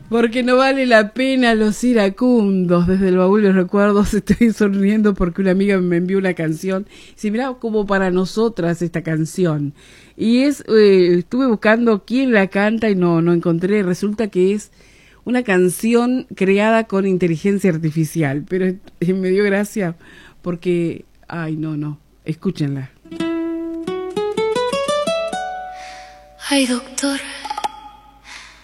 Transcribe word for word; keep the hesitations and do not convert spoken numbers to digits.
Porque no vale la pena los iracundos. Desde el baúl de recuerdos estoy sonriendo porque una amiga me envió una canción. Dice, mirá, como para nosotras esta canción. Y es, eh, estuve buscando quién la canta y no, no encontré. Resulta que es una canción creada con inteligencia artificial. Pero eh, me dio gracia porque, ay, no, no, escúchenla. Ay, doctor.